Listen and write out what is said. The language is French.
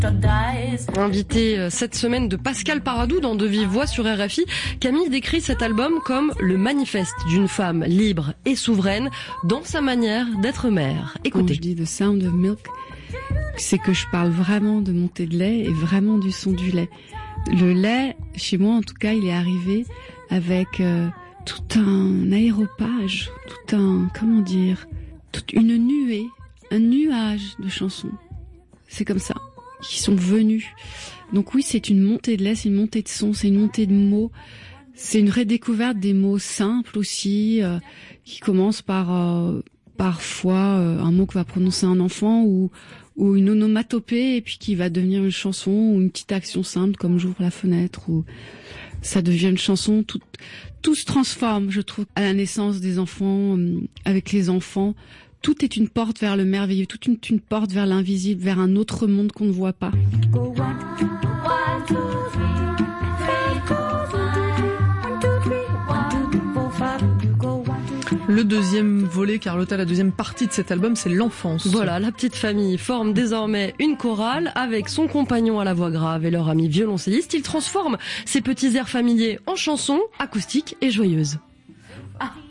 Invité cette semaine de Pascal Paradou dans De Vive Voix sur RFI, Camille décrit cet album comme le manifeste d'une femme libre et souveraine dans sa manière d'être mère. Écoutez. Quand je dis The Sound of Milk, c'est que je parle vraiment de montée de lait et vraiment du son du lait. Le lait, chez moi en tout cas, il est arrivé avec tout un aéropage, toute une nuée, un nuage de chansons. C'est comme ça, qui sont venus. Donc oui, c'est une montée de lait, c'est une montée de son, c'est une montée de mots. C'est une redécouverte des mots simples aussi, qui commencent par parfois un mot que va prononcer un enfant ou une onomatopée et puis qui va devenir une chanson ou une petite action simple comme j'ouvre la fenêtre ou ça devient une chanson. Tout se transforme, je trouve, à la naissance des enfants, avec les enfants. Tout est une porte vers le merveilleux, toute une porte vers l'invisible, vers un autre monde qu'on ne voit pas. Le deuxième volet, Carlotta, la deuxième partie de cet album, c'est l'enfance. Voilà, la petite famille forme désormais une chorale avec son compagnon à la voix grave et leur ami violoncelliste. Ils transforment ces petits airs familiers en chansons acoustiques et joyeuses.